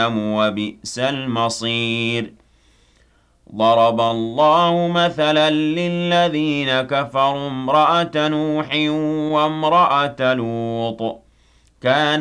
وبئس المصير ضرب الله مثلا للذين كفروا امرأة نوح وامرأة لوط كان